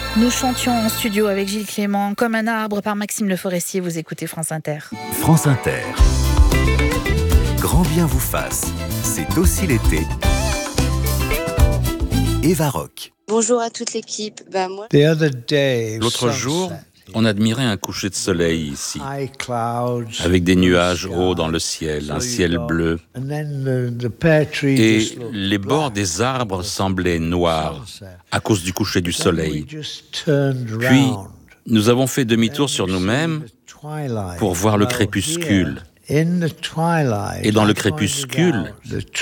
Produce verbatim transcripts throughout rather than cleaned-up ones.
Nous chantions en studio avec Gilles Clément, Comme un arbre par Maxime Le Forestier. Vous écoutez France Inter. France Inter. Grand bien vous fasse. C'est aussi l'été. Eva Rock. Bonjour à toute l'équipe. Bah, moi... L'autre jour, on admirait un coucher de soleil ici, avec des nuages hauts dans le ciel, un ciel bleu. Et les bords des arbres semblaient noirs à cause du coucher du soleil. Puis, nous avons fait demi-tour sur nous-mêmes pour voir le crépuscule. Et dans le crépuscule,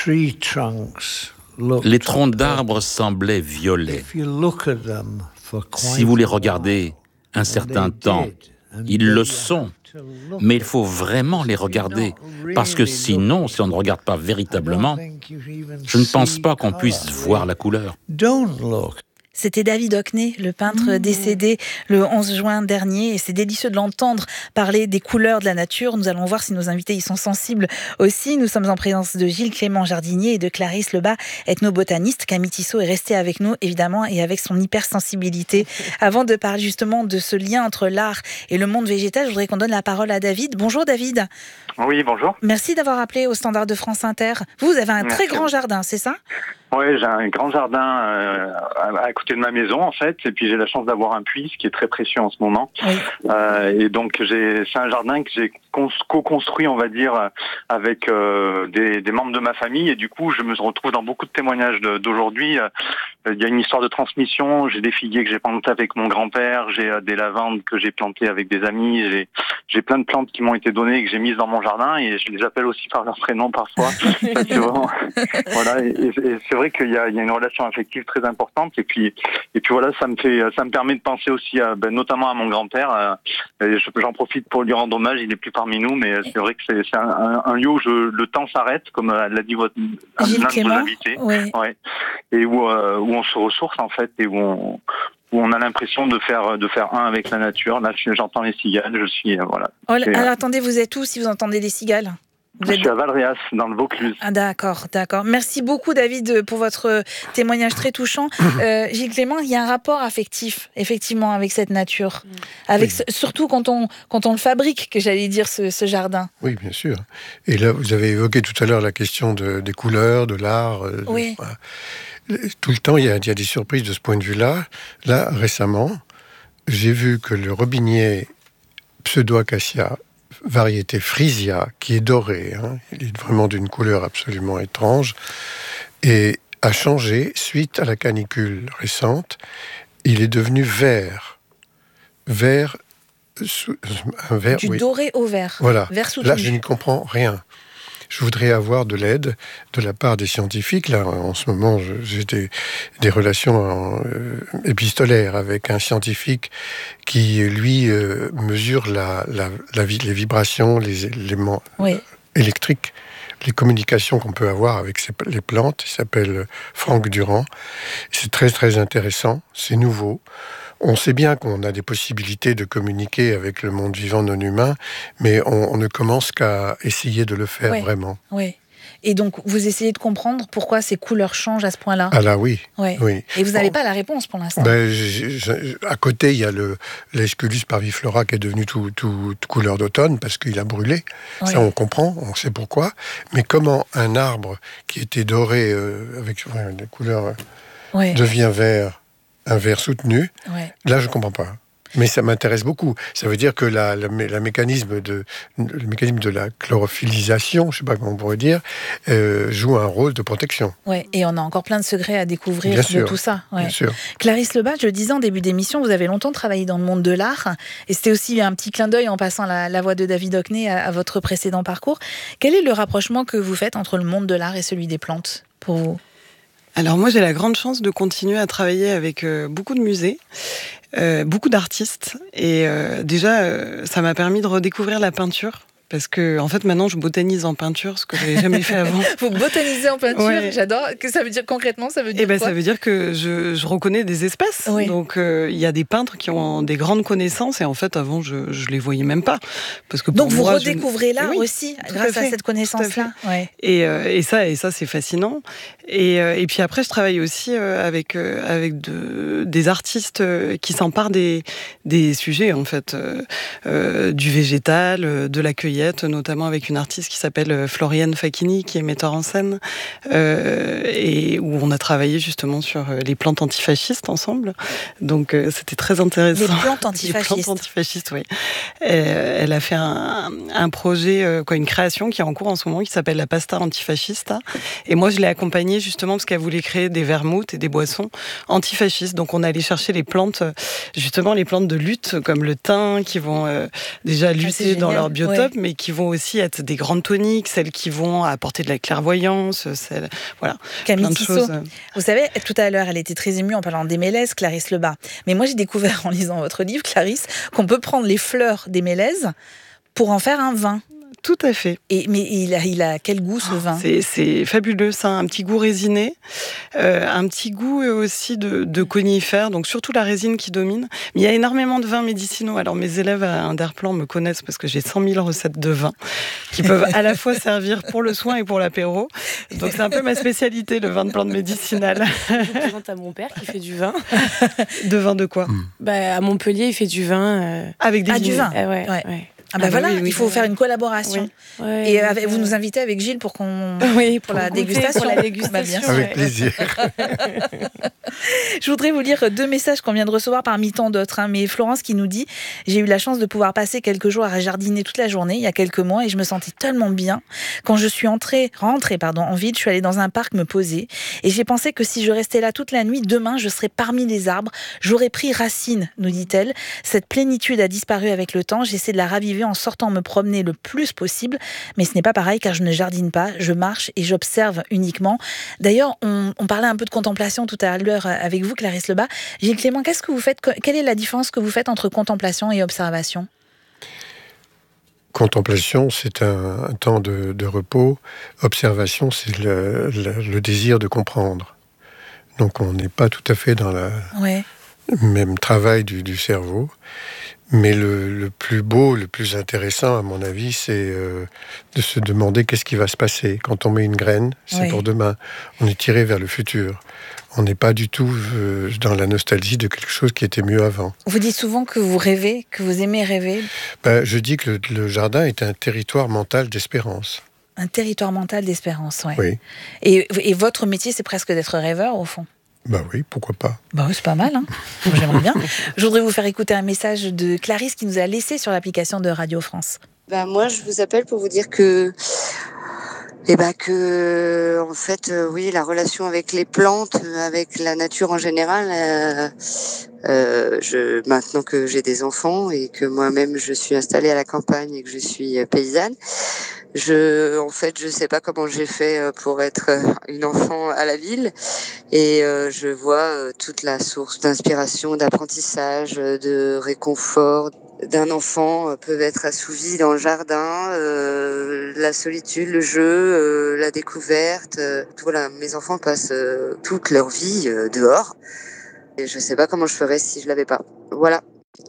les troncs d'arbres semblaient violets. Si vous les regardez un certain temps, ils le sont. Mais il faut vraiment les regarder, parce que sinon, si on ne regarde pas véritablement, je ne pense pas qu'on puisse voir la couleur. C'était David Hockney, le peintre décédé le onze juin dernier, et c'est délicieux de l'entendre parler des couleurs de la nature. Nous allons voir si nos invités y sont sensibles aussi. Nous sommes en présence de Gilles Clément, jardinier, et de Clarisse Lebas, ethnobotaniste. Camille Tissot est restée avec nous, évidemment, et avec son hypersensibilité. Avant de parler justement de ce lien entre l'art et le monde végétal, je voudrais qu'on donne la parole à David. Bonjour David. Oui, bonjour. Merci d'avoir appelé au standard de France Inter. Vous, vous avez un Merci. très grand jardin, c'est ça ? Oui, j'ai un grand jardin euh, à côté de ma maison en fait, et puis j'ai la chance d'avoir un puits, ce qui est très précieux en ce moment. Oui. Euh, et donc j'ai, c'est un jardin que j'ai co-construit, on va dire, avec euh, des, des membres de ma famille, et du coup je me retrouve dans beaucoup de témoignages de, d'aujourd'hui. Euh, il y a une histoire de transmission. J'ai des figuiers que j'ai plantés avec mon grand-père, j'ai euh, des lavandes que j'ai plantées avec des amis, j'ai, j'ai plein de plantes qui m'ont été données et que j'ai mises dans mon jardin, et je les appelle aussi par leur prénom parfois. Ça, c'est vraiment... voilà. Et, et, et c'est vrai qu'il y a, il y a une relation affective très importante, et puis et puis voilà, ça me fait, ça me permet de penser aussi, à, ben, notamment à mon grand-père. Euh, j'en profite pour lui rendre hommage. Il n'est plus parmi nous, mais c'est vrai que c'est, c'est un, un, un lieu où je, le temps s'arrête, comme l'a dit votre l'un de vos invités, oui. Ouais, et où euh, où on se ressource en fait, et où on où on a l'impression de faire de faire un avec la nature. Là, j'entends les cigales, je suis euh, voilà. Oh, alors euh... attendez, vous êtes où si vous entendez les cigales? Vous êtes... Je suis à Valréas, dans le Vaucluse. Ah, d'accord, d'accord. Merci beaucoup, David, pour votre témoignage très touchant. Euh, Gilles Clément, il y a un rapport affectif, effectivement, avec cette nature. Avec oui. ce, surtout quand on, quand on le fabrique, que j'allais dire, ce, ce jardin. Oui, bien sûr. Et là, vous avez évoqué tout à l'heure la question de, des couleurs, de l'art. De, oui. Voilà. Tout le temps, il y, a, il y a des surprises de ce point de vue-là. Là, récemment, j'ai vu que le robinier pseudo-acacia, variété Frisia, qui est doré, hein, il est vraiment d'une couleur absolument étrange, et a changé suite à la canicule récente. Il est devenu vert. Vert, un vert, du oui. doré au vert. Voilà. Vert soutenu. Là, je n'y comprends rien. Je voudrais avoir de l'aide de la part des scientifiques. Là, en ce moment, je, j'ai des, des relations en, euh, épistolaires avec un scientifique qui, lui, euh, mesure la, la, la, les vibrations, les éléments oui. électriques, les communications qu'on peut avoir avec ces, les plantes. Il s'appelle Franck Durand. C'est très, très intéressant. C'est nouveau. On sait bien qu'on a des possibilités de communiquer avec le monde vivant non humain, mais on, on ne commence qu'à essayer de le faire oui, vraiment. Oui. Et donc, vous essayez de comprendre pourquoi ces couleurs changent à ce point-là ? Ah là, oui. Oui. oui. Et vous n'avez bon. pas la réponse pour l'instant ? Ben, je, je, à côté, il y a le l'Aesculus parviflora qui est devenu tout, tout, tout couleur d'automne parce qu'il a brûlé. Oui. Ça, on comprend, on sait pourquoi. Mais comment un arbre qui était doré euh, avec ouais, des couleurs euh, oui. devient vert, un vert soutenu, ouais. Là, je ne comprends pas. Mais ça m'intéresse beaucoup. Ça veut dire que la, la, la mécanisme de, le mécanisme de la chlorophyllisation, je ne sais pas comment on pourrait dire, euh, joue un rôle de protection. Oui, et on a encore plein de secrets à découvrir bien de sûr, tout ça. Ouais. Bien sûr. Clarisse Lebas, je le disais en début d'émission, vous avez longtemps travaillé dans le monde de l'art, et c'était aussi un petit clin d'œil en passant la, la voix de David Hockney à, à votre précédent parcours. Quel est le rapprochement que vous faites entre le monde de l'art et celui des plantes, pour vous ? Alors moi, j'ai la grande chance de continuer à travailler avec euh, beaucoup de musées, euh, beaucoup d'artistes. Et euh, déjà, euh, ça m'a permis de redécouvrir la peinture Parce que, en fait, maintenant, je botanise en peinture, ce que je n'avais jamais fait avant. Vous botanisez en peinture, ouais. J'adore. Que ça veut dire concrètement, ça veut dire eh ben, quoi? Ça veut dire que je, je reconnais des espèces. Oui. Donc, il euh, y a des peintres qui ont des grandes connaissances et en fait, avant, je ne les voyais même pas. Parce que pour Donc, vous moi, redécouvrez je... l'art oui, aussi, grâce à, à cette connaissance-là. Ouais. Et, euh, et, ça, et ça, c'est fascinant. Et, euh, et puis après, je travaille aussi euh, avec, euh, avec de, des artistes qui s'emparent des, des sujets, en fait, euh, euh, du végétal, de la cueillette, notamment avec une artiste qui s'appelle Floriane Facchini, qui est metteur en scène, euh, et où on a travaillé justement sur les plantes antifascistes ensemble. Donc euh, c'était très intéressant. Les plantes antifascistes. Les plantes antifascistes, oui. Euh, elle a fait un, un projet, euh, quoi, une création qui est en cours en ce moment, qui s'appelle la pasta antifascista. Et moi, je l'ai accompagnée justement parce qu'elle voulait créer des vermouths et des boissons antifascistes. Donc on allait chercher les plantes, justement les plantes de lutte, comme le thym, qui vont euh, déjà lutter ah, dans leur biotope, ouais. mais qui vont aussi être des grandes toniques, celles qui vont apporter de la clairvoyance, celles, voilà, Camille plein de Tissot, choses. Vous savez, tout à l'heure, elle était très émue en parlant des mélèzes, Clarisse Lebas. Mais moi, j'ai découvert en lisant votre livre, Clarisse, qu'on peut prendre les fleurs des mélèzes pour en faire un vin. Tout à fait. Et, mais il a, il a quel goût, ce vin? c'est, c'est fabuleux, ça a un petit goût résiné, euh, un petit goût aussi de, de conifère, donc surtout la résine qui domine. Mais il y a énormément de vins médicinaux. Alors mes élèves à Inderplan me connaissent parce que j'ai cent mille recettes de vin qui peuvent à la fois servir pour le soin et pour l'apéro. Donc c'est un peu ma spécialité, le vin de plante médicinale. Je présente à mon père qui fait du vin. De vin de quoi? Bah, à Montpellier, il fait du vin. Euh... Avec des ah, du vin. Euh, ouais, ouais. ouais. Ah bah ah voilà, bah oui, oui, il faut oui. faire une collaboration. Oui. Ouais, et avec, vous nous invitez avec Gilles pour qu'on oui, pour, pour la dégustation. Pour la dégustation. Bah, bien sûr. Avec plaisir. Je voudrais vous lire deux messages qu'on vient de recevoir parmi tant d'autres. Hein. Mais Florence qui nous dit « J'ai eu la chance de pouvoir passer quelques jours à jardiner toute la journée il y a quelques mois et je me sentais tellement bien. Quand je suis entrée, rentrée pardon, en ville, je suis allée dans un parc me poser et j'ai pensé que si je restais là toute la nuit, demain je serais parmi les arbres. J'aurais pris racine, nous dit-elle. Cette plénitude a disparu avec le temps. J'essaie de la raviver en sortant me promener le plus possible, mais ce n'est pas pareil car je ne jardine pas, je marche et j'observe uniquement. D'ailleurs, on, on parlait un peu de contemplation tout à l'heure avec vous, Clarisse Lebas. Gilles Clément, qu'est-ce que vous faites? Quelle est la différence que vous faites entre contemplation et observation? Contemplation, c'est un, un temps de, de repos. Observation, c'est le, le, le désir de comprendre. Donc on n'est pas tout à fait dans le ouais. même travail du, du cerveau. Mais le, le plus beau, le plus intéressant, à mon avis, c'est euh, de se demander qu'est-ce qui va se passer. Quand on met une graine, c'est oui. pour demain. On est tiré vers le futur. On n'est pas du tout euh, dans la nostalgie de quelque chose qui était mieux avant. Vous dites souvent que vous rêvez, que vous aimez rêver. Ben, je dis que le, le jardin est un territoire mental d'espérance. Un territoire mental d'espérance, ouais. Oui. Et, et votre métier, c'est presque d'être rêveur, au fond? Bah oui, pourquoi pas. Bah oui, c'est pas mal, hein. Moi, j'aimerais bien. Je voudrais vous faire écouter un message de Clarisse qui nous a laissé sur l'application de Radio France. Bah moi, je vous appelle pour vous dire que, eh bah que, en fait, euh, oui, la relation avec les plantes, avec la nature en général. Euh, euh, je, maintenant que j'ai des enfants et que moi-même je suis installée à la campagne et que je suis paysanne. Je, en fait, je sais pas comment j'ai fait pour être une enfant à la ville, et euh, je vois euh, toute la source d'inspiration, d'apprentissage, de réconfort d'un enfant peut être assouvi dans le jardin, euh, la solitude, le jeu, euh, la découverte. Euh, voilà, mes enfants passent euh, toute leur vie euh, dehors, et je sais pas comment je ferais si je l'avais pas. Voilà.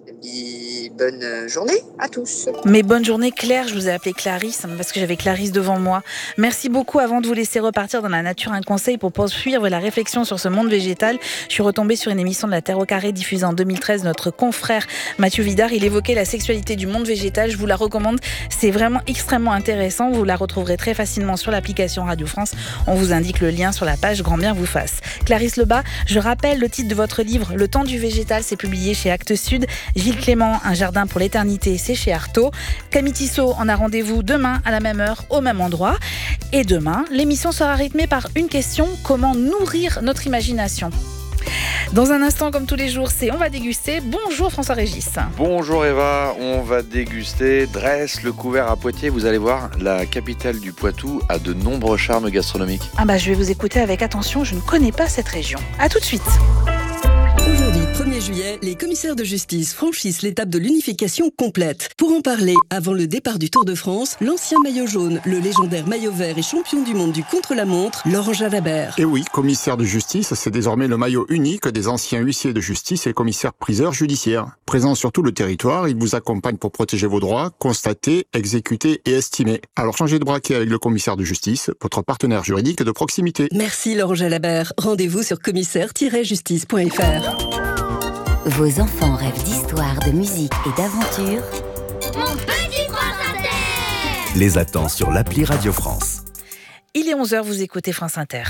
Et bonne journée à tous. Mais bonne journée Claire, je vous ai appelé Clarisse parce que j'avais Clarisse devant moi. Merci beaucoup. Avant de vous laisser repartir dans la nature, un conseil pour poursuivre la réflexion sur ce monde végétal. Je suis retombée sur une émission de La Terre au Carré diffusée en deux mille treize. Notre confrère Mathieu Vidard, il évoquait la sexualité du monde végétal. Je vous la recommande, c'est vraiment extrêmement intéressant. Vous la retrouverez très facilement sur l'application Radio France. On vous indique le lien sur la page Grand Bien vous fasse. Clarisse Lebas, je rappelle le titre de votre livre Le temps du végétal, c'est publié chez Actes Sud. Gilles Clément, Un jardin pour l'éternité, c'est chez Artaud. Camille Tissot, on a rendez-vous demain à la même heure, au même endroit. Et demain, l'émission sera rythmée par une question: comment nourrir notre imagination? Dans un instant, comme tous les jours, c'est On va déguster. Bonjour François-Régis. Bonjour Eva, on va déguster Dresse, le couvert à Poitiers. Vous allez voir, la capitale du Poitou a de nombreux charmes gastronomiques. Ah bah je vais vous écouter avec attention, je ne connais pas cette région. À tout de suite. Aujourd'hui, premier premier juillet, les commissaires de justice franchissent l'étape de l'unification complète. Pour en parler, avant le départ du Tour de France, l'ancien maillot jaune, le légendaire maillot vert et champion du monde du contre-la-montre, Laurent Jalabert. Et oui, commissaire de justice, c'est désormais le maillot unique des anciens huissiers de justice et commissaires-priseurs judiciaires. Présent sur tout le territoire, il vous accompagne pour protéger vos droits, constater, exécuter et estimer. Alors changez de braquet avec le commissaire de justice, votre partenaire juridique de proximité. Merci Laurent Jalabert. Rendez-vous sur commissaire tiret justice point f r. Vos enfants rêvent d'histoire, de musique et d'aventure. Mon petit France Inter. Les attend sur l'appli Radio France. Il est onze heures, vous écoutez France Inter.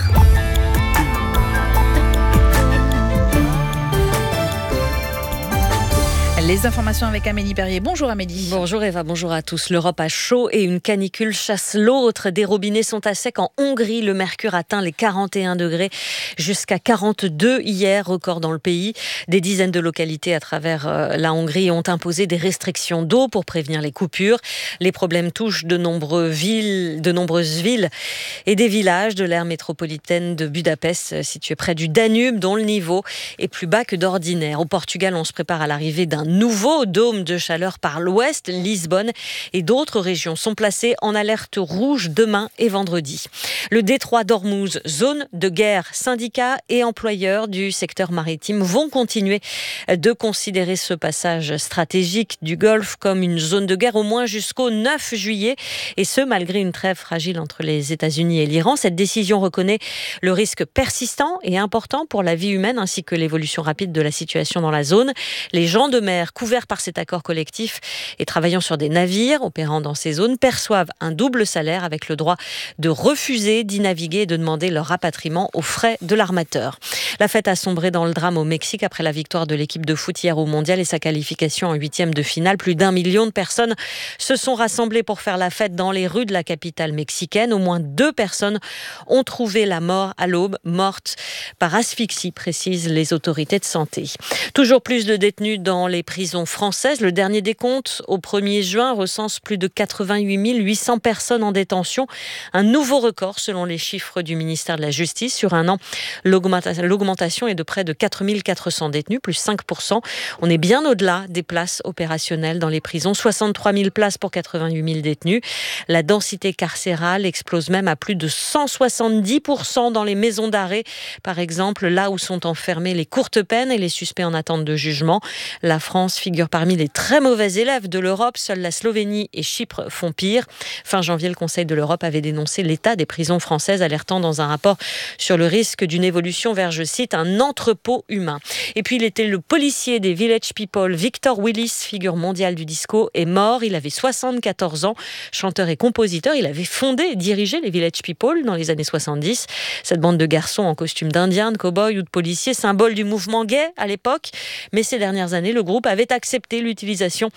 Les informations avec Amélie Perrier. Bonjour Amélie. Bonjour Eva, bonjour à tous. L'Europe a chaud et une canicule chasse l'autre. Des robinets sont à sec en Hongrie. Le mercure atteint les quarante et un degrés jusqu'à quarante-deux hier, record dans le pays. Des dizaines de localités à travers euh, la Hongrie ont imposé des restrictions d'eau pour prévenir les coupures. Les problèmes touchent de, nombreux villes, de nombreuses villes et des villages de l'aire métropolitaine de Budapest, située près du Danube, dont le niveau est plus bas que d'ordinaire. Au Portugal, on se prépare à l'arrivée d'un nouveau dôme de chaleur par l'ouest. Lisbonne et d'autres régions sont placées en alerte rouge demain et vendredi. Le détroit d'Ormuz, zone de guerre, syndicats et employeurs du secteur maritime vont continuer de considérer ce passage stratégique du Golfe comme une zone de guerre au moins jusqu'au neuf juillet, et ce malgré une trêve fragile entre les États-Unis et l'Iran. Cette décision reconnaît le risque persistant et important pour la vie humaine ainsi que l'évolution rapide de la situation dans la zone. Les gens de mer couverts par cet accord collectif et travaillant sur des navires opérant dans ces zones perçoivent un double salaire avec le droit de refuser d'y naviguer et de demander leur rapatriement aux frais de l'armateur. La fête a sombré dans le drame au Mexique après la victoire de l'équipe de foot hier au Mondial et sa qualification en huitième de finale. Plus d'un million de personnes se sont rassemblées pour faire la fête dans les rues de la capitale mexicaine. Au moins deux personnes ont trouvé la mort à l'aube, mortes par asphyxie, précisent les autorités de santé. Toujours plus de détenus dans les prisons françaises. Le dernier décompte au premier juin recense plus de quatre-vingt-huit mille huit cents personnes en détention. Un nouveau record selon les chiffres du ministère de la Justice. Sur un an, l'augmentation est de près de quatre mille quatre cents détenus, plus cinq pour cent. On est bien au-delà des places opérationnelles dans les prisons. soixante-trois mille places pour quatre-vingt-huit mille détenus. La densité carcérale explose même à plus de cent soixante-dix pour cent dans les maisons d'arrêt. Par exemple, là où sont enfermés les courtes peines et les suspects en attente de jugement. La France figure parmi les très mauvais élèves de l'Europe. Seuls la Slovénie et Chypre font pire. Fin janvier, le Conseil de l'Europe avait dénoncé l'état des prisons françaises, alertant dans un rapport sur le risque d'une évolution vers, je cite, un entrepôt humain. Et puis, il était le policier des Village People. Victor Willis, figure mondiale du disco, est mort. Il avait soixante-quatorze ans. Chanteur et compositeur, il avait fondé et dirigé les Village People dans les années soixante-dix. Cette bande de garçons en costume d'Indien, de cow-boy ou de policier, symbole du mouvement gay à l'époque. Mais ces dernières années, le groupe avait accepté l'utilisation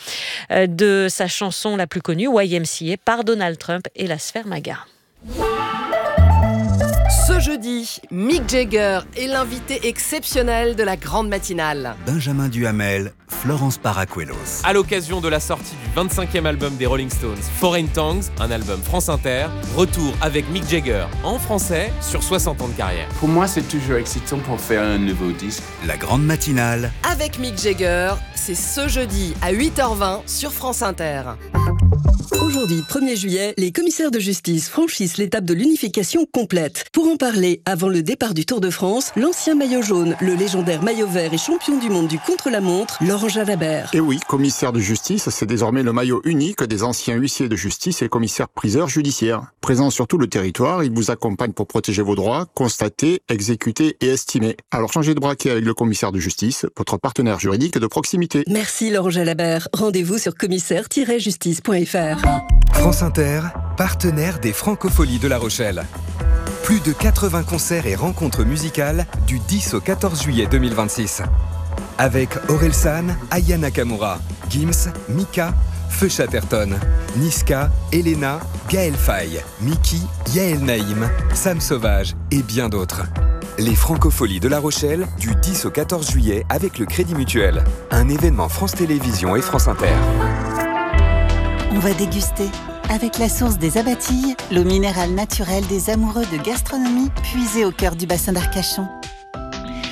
de sa chanson la plus connue, Y M C A, par Donald Trump et la sphère MAGA. Ce jeudi, Mick Jagger est l'invité exceptionnel de la grande matinale. Benjamin Duhamel, Florence Paracuelos. À l'occasion de la sortie du vingt-cinquième album des Rolling Stones, Foreign Tongues, un album France Inter, retour avec Mick Jagger en français sur soixante ans de carrière. Pour moi, c'est toujours excitant pour faire un nouveau disque. La grande matinale. Avec Mick Jagger, c'est ce jeudi à huit heures vingt sur France Inter. Aujourd'hui, premier juillet, les commissaires de justice franchissent l'étape de l'unification complète. Pour en parler, avant le départ du Tour de France, l'ancien maillot jaune, le légendaire maillot vert et champion du monde du contre-la-montre, Laurent Jalabert. Et oui, commissaire de justice, c'est désormais le maillot unique des anciens huissiers de justice et commissaires-priseurs judiciaires. Présent sur tout le territoire, il vous accompagne pour protéger vos droits, constater, exécuter et estimer. Alors changez de braquet avec le commissaire de justice, votre partenaire juridique de proximité. Merci Laurent Jalabert. Rendez-vous sur commissaire tiret justice point f r. France Inter, partenaire des Francopholies de La Rochelle. Plus de quatre-vingts concerts et rencontres musicales du dix au quatorze juillet deux mille vingt-six. Avec Orelsan, Aya Nakamura, Gims, Mika, Feu Chatterton, Niska, Elena, Gaël Faye, Miki, Yael Naïm, Sam Sauvage et bien d'autres. Les Francopholies de La Rochelle du dix au quatorze juillet avec le Crédit Mutuel. Un événement France Télévisions et France Inter. On va déguster avec la source des Abatilles, l'eau minérale naturelle des amoureux de gastronomie puisée au cœur du bassin d'Arcachon.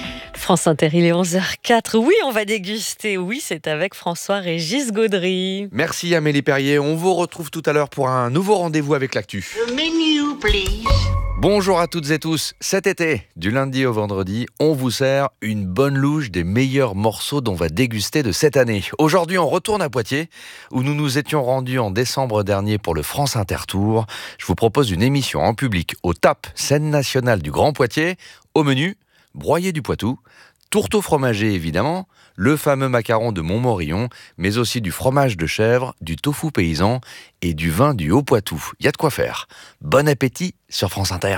France Inter, il est onze heures quatre. Oui, on va déguster. Oui, c'est avec François-Régis Gaudry. Merci Amélie Perrier. On vous retrouve tout à l'heure pour un nouveau rendez-vous avec l'actu. The menu, please. Bonjour à toutes et tous. Cet été, du lundi au vendredi, on vous sert une bonne louche des meilleurs morceaux dont on va déguster de cette année. Aujourd'hui, on retourne à Poitiers, où nous nous étions rendus en décembre dernier pour le France Inter Tour. Je vous propose une émission en public au T A P, scène nationale du Grand Poitiers. Au menu, broyé du Poitou, tourteau fromager évidemment, le fameux macaron de Montmorillon, mais aussi du fromage de chèvre, du tofu paysan et du vin du Haut-Poitou. Il y a de quoi faire. Bon appétit sur France Inter.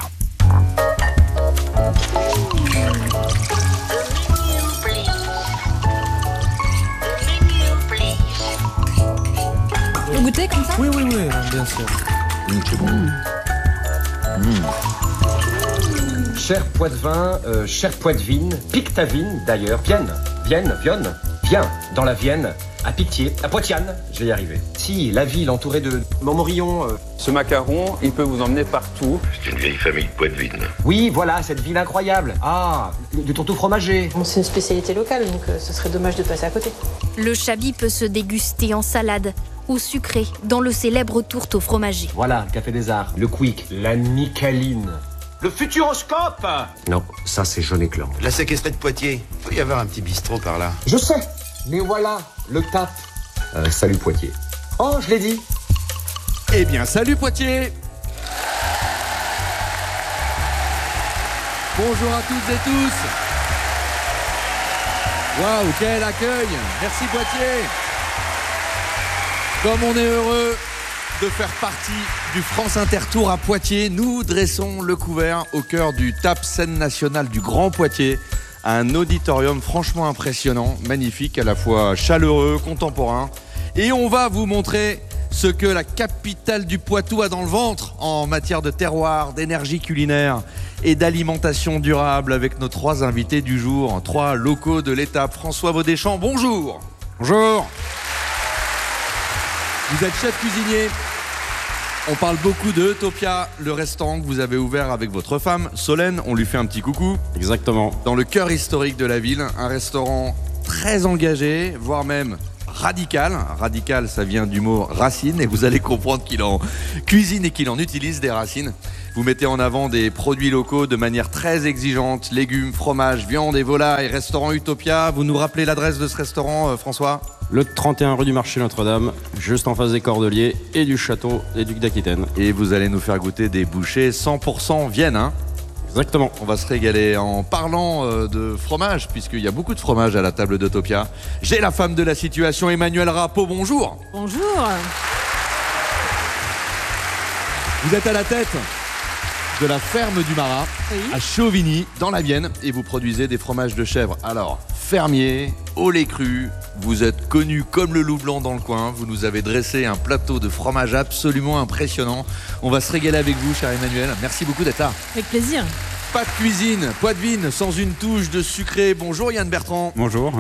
Vous goûtez comme ça ? Oui, oui, oui, bien sûr. Mmh, c'est bon. Mmh. Mmh. Cher Poitevin, euh, cher Poitevine, pique ta vigne d'ailleurs, Vienne, Vienne, Vienne, viens dans la Vienne, à Pictier, à Poitiane, je vais y arriver. Si, la ville entourée de Montmorillon. Euh... Ce macaron, il peut vous emmener partout. C'est une vieille famille de Poitevine. Oui, voilà, cette ville incroyable. Ah, du tourteau fromager. Bon, c'est une spécialité locale, donc euh, ce serait dommage de passer à côté. Le chablis peut se déguster en salade ou sucré dans le célèbre tourteau fromager. Voilà, le Café des Arts, le Quick, la Nicaline. Le Futuroscope. Non, ça c'est Jaune Éclan. La séquestrée de Poitiers. Il faut y avoir un petit bistrot par là. Je sais, mais voilà, le T A P. Euh, salut Poitiers. Oh, je l'ai dit. Eh bien, salut Poitiers. Bonjour à toutes et tous. Waouh, quel accueil. Merci Poitiers. Comme on est heureux de faire partie du France Inter Tour à Poitiers, nous dressons le couvert au cœur du T A P, scène nationale du Grand Poitiers. Un auditorium franchement impressionnant, magnifique, à la fois chaleureux, contemporain. Et on va vous montrer ce que la capitale du Poitou a dans le ventre en matière de terroir, d'énergie culinaire et d'alimentation durable avec nos trois invités du jour, trois locaux de l'étape. François Vaudéchamp, bonjour. Bonjour. Vous êtes chef cuisinier. On parle beaucoup de Utopia, le restaurant que vous avez ouvert avec votre femme, Solène. On lui fait un petit coucou. Exactement. Dans le cœur historique de la ville, un restaurant très engagé, voire même radical. Radical, ça vient du mot racine et vous allez comprendre qu'il en cuisine et qu'il en utilise des racines. Vous mettez en avant des produits locaux de manière très exigeante, légumes, fromage, viande et volaille. Restaurant Utopia, vous nous rappelez l'adresse de ce restaurant, euh, François ? Le trente et un rue du Marché Notre-Dame, juste en face des Cordeliers et du château des Ducs d'Aquitaine. Et vous allez nous faire goûter des bouchées cent pour cent Vienne, hein ? Exactement. On va se régaler en parlant euh, de fromage, puisqu'il y a beaucoup de fromage à la table d'Utopia. J'ai la femme de la situation, Emmanuelle Rappeau, bonjour. Bonjour. Vous êtes à la tête de la ferme du Marat, oui, à Chauvigny, dans la Vienne, et vous produisez des fromages de chèvre. Alors, fermier, au lait cru, vous êtes connu comme le loup blanc dans le coin, vous nous avez dressé un plateau de fromage absolument impressionnant. On va se régaler avec vous, cher Emmanuel. Merci beaucoup d'être là. Avec plaisir. Pas de cuisine, Poitevine, sans une touche de sucré. Bonjour Yann Bertrand. Bonjour.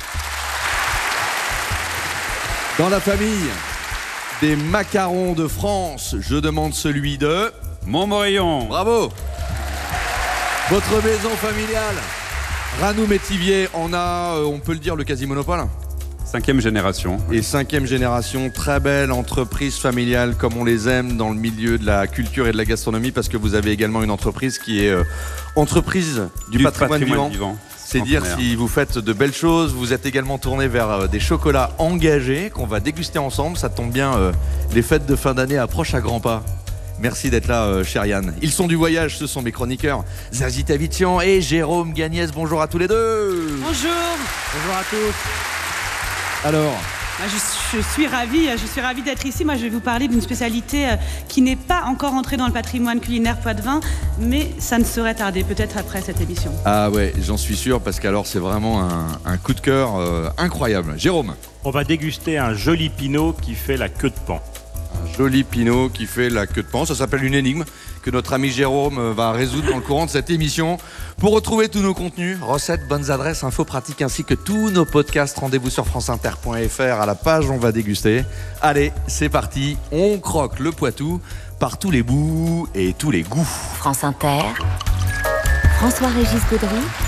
Dans la famille des macarons de France, je demande celui de... Montmorillon. Bravo. Votre maison familiale, Ranou Métivier, on a, on peut le dire, le quasi-monopole. Cinquième génération. Et cinquième génération, très belle entreprise familiale comme on les aime dans le milieu de la culture et de la gastronomie, parce que vous avez également une entreprise qui est euh, entreprise du, du patrimoine, patrimoine vivant. vivant. C'est dire si vous faites de belles choses. Vous êtes également tourné vers euh, des chocolats engagés qu'on va déguster ensemble. Ça tombe bien, euh, les fêtes de fin d'année approchent à grands pas. Merci d'être là, euh, cher Yann. Ils sont du voyage, ce sont mes chroniqueurs Zazie Tavitian et Jérôme Gagnès. Bonjour à tous les deux. Bonjour. Bonjour à tous. Alors, je, je suis ravie, je suis ravie d'être ici. Moi, je vais vous parler d'une spécialité qui n'est pas encore entrée dans le patrimoine culinaire poitevin, mais ça ne saurait tarder, peut-être après cette émission. Ah ouais, j'en suis sûr, parce qu'alors c'est vraiment un, un coup de cœur euh, incroyable. Jérôme. On va déguster un joli pinot qui fait la queue de paon. Un joli pinot qui fait la queue de paon, ça s'appelle une énigme que notre ami Jérôme va résoudre dans le courant de cette émission. Pour retrouver tous nos contenus, recettes, bonnes adresses, infos pratiques ainsi que tous nos podcasts, rendez-vous sur franceinter point f r à la page On va déguster. Allez, c'est parti, on croque le Poitou par tous les bouts et tous les goûts. France Inter, François-Régis Gaudry,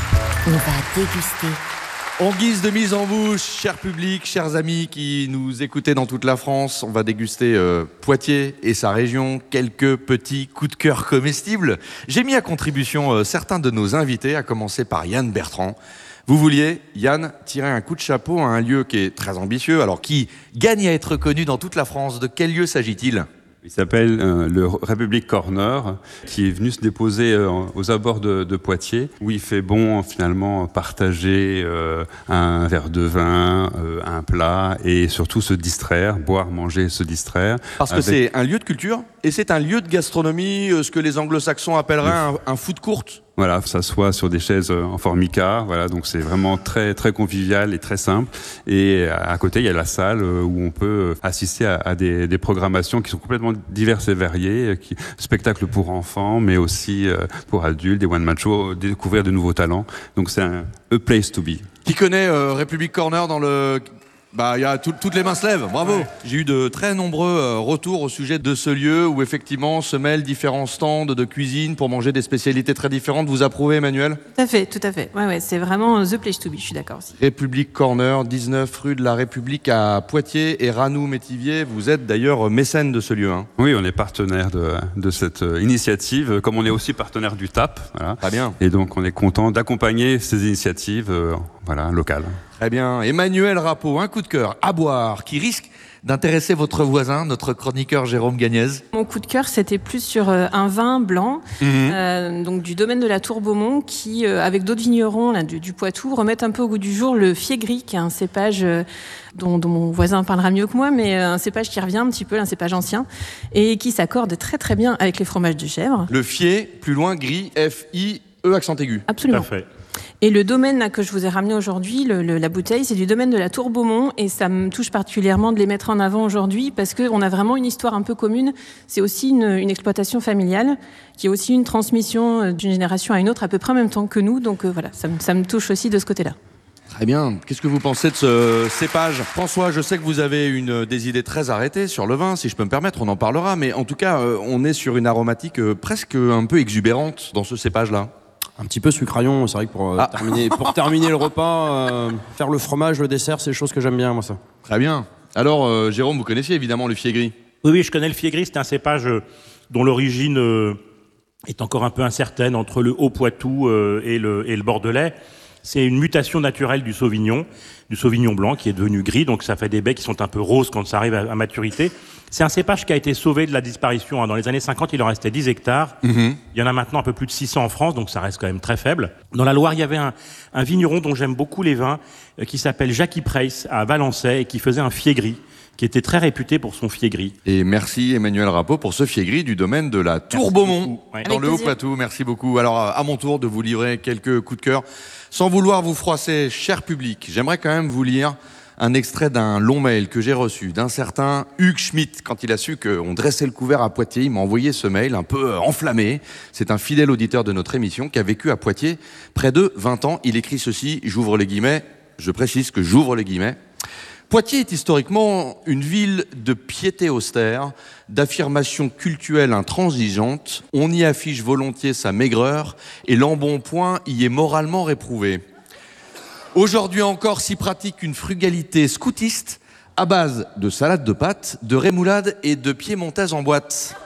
On va déguster. En guise de mise en bouche, cher public, chers amis qui nous écoutez dans toute la France, on va déguster euh, Poitiers et sa région, quelques petits coups de cœur comestibles. J'ai mis à contribution euh, certains de nos invités, à commencer par Yann Bertrand. Vous vouliez, Yann, tirer un coup de chapeau à un lieu qui est très ambitieux, alors qui gagne à être connu dans toute la France. De quel lieu s'agit-il ? Il s'appelle euh, le République Corner, qui est venu se déposer euh, aux abords de, de Poitiers, où il fait bon finalement partager euh, un verre de vin, euh, un plat, et surtout se distraire, boire, manger, se distraire. Parce que avec... c'est un lieu de culture, et c'est un lieu de gastronomie, euh, ce que les anglo-saxons appelleraient un, un food court. Voilà, s'assoit sur des chaises en formica, voilà, donc c'est vraiment très très convivial et très simple. Et à côté, il y a la salle où on peut assister à, à des, des programmations qui sont complètement diverses et variées, qui, spectacles pour enfants, mais aussi pour adultes, des one-man shows, découvrir de nouveaux talents. Donc c'est un a place to be. Qui connaît euh, République Corner dans le... Bah, il y a tout, toutes les mains se lèvent, bravo. Ouais. J'ai eu de très nombreux euh, retours au sujet de ce lieu où effectivement se mêlent différents stands de cuisine pour manger des spécialités très différentes. Vous approuvez, Emmanuel ? Tout à fait, tout à fait. Ouais, ouais, c'est vraiment the place to be, je suis d'accord aussi. République Corner, dix-neuf rue de la République à Poitiers, et Ranou Métivier, vous êtes d'ailleurs mécène de ce lieu. Hein. Oui, on est partenaire de, de cette initiative, comme on est aussi partenaire du T A P. Voilà. Très bien. Et donc on est content d'accompagner ces initiatives euh, voilà, locales. Très bien. Emmanuel Rappeau, un coup de cœur à boire qui risque d'intéresser votre voisin, notre chroniqueur Jérôme Gagnez. Mon coup de cœur, c'était plus sur euh, un vin blanc, mmh. euh, donc du domaine de la Tour Beaumont, qui, euh, avec d'autres vignerons là, du, du Poitou, remettent un peu au goût du jour le fiégris, qui est un cépage euh, dont, dont mon voisin parlera mieux que moi, mais euh, un cépage qui revient un petit peu, un cépage ancien, et qui s'accorde très très bien avec les fromages de chèvre. Le fier, plus loin, gris, F I E accent aigu. Absolument. Tout à fait. Et le domaine là, que je vous ai ramené aujourd'hui, le, le, la bouteille, c'est du domaine de la Tour Beaumont, et ça me touche particulièrement de les mettre en avant aujourd'hui parce qu'on a vraiment une histoire un peu commune. C'est aussi une, une exploitation familiale qui est aussi une transmission d'une génération à une autre à peu près en même temps que nous. Donc euh, voilà, ça, ça me touche aussi de ce côté-là. Très bien. Qu'est-ce que vous pensez de ce cépage ? François, je sais que vous avez une, des idées très arrêtées sur le vin, si je peux me permettre, on en parlera. Mais en tout cas, euh, on est sur une aromatique euh, presque un peu exubérante dans ce cépage-là. Un petit peu sucraillon, c'est vrai que pour, euh, ah. terminer, pour terminer le repas, euh, faire le fromage, le dessert, c'est des choses que j'aime bien, moi, ça. Très bien. Alors, euh, Jérôme, vous connaissiez évidemment le fiégris ? Oui, oui, je connais le fiégris. C'est un cépage euh, dont l'origine euh, est encore un peu incertaine entre le Haut-Poitou euh, et, le, et le Bordelais. C'est une mutation naturelle du Sauvignon, du Sauvignon blanc qui est devenu gris, donc ça fait des baies qui sont un peu roses quand ça arrive à, à maturité. C'est un cépage qui a été sauvé de la disparition. Hein. Dans les années cinquante, il en restait dix hectares. Mmh. Il y en a maintenant un peu plus de six cents en France, donc ça reste quand même très faible. Dans la Loire, il y avait un, un vigneron dont j'aime beaucoup les vins, euh, qui s'appelle Jacques Preis à Valençay, et qui faisait un fiégris, qui était très réputé pour son fiégris. Et merci Emmanuel Rappeau pour ce fiégris du domaine de la Tour Beaumont, ouais. dans le Haut-Poitou. Merci beaucoup. Alors à mon tour de vous livrer quelques coups de cœur. Sans vouloir vous froisser, cher public, j'aimerais quand même vous lire un extrait d'un long mail que j'ai reçu d'un certain Hugues Schmitt. Quand il a su qu'on dressait le couvert à Poitiers, il m'a envoyé ce mail un peu enflammé. C'est un fidèle auditeur de notre émission qui a vécu à Poitiers près de vingt ans. Il écrit ceci, j'ouvre les guillemets, je précise que j'ouvre les guillemets. Poitiers est historiquement une ville de piété austère, d'affirmation cultuelle intransigeante. On y affiche volontiers sa maigreur et l'embonpoint y est moralement réprouvé. Aujourd'hui encore s'y pratique une frugalité scoutiste à base de salade de pâtes, de rémoulade et de piémontaise en boîte.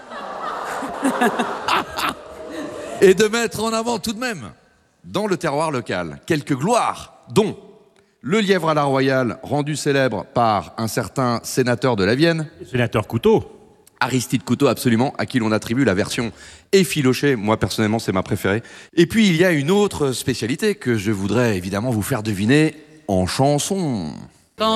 Et de mettre en avant tout de même, dans le terroir local, quelques gloires, dont le lièvre à la royale, rendu célèbre par un certain sénateur de la Vienne. Sénateur Couteau. Aristide Couteau, absolument, à qui l'on attribue la version effilochée. Moi, personnellement, c'est ma préférée. Et puis, il y a une autre spécialité que je voudrais évidemment vous faire deviner en chanson.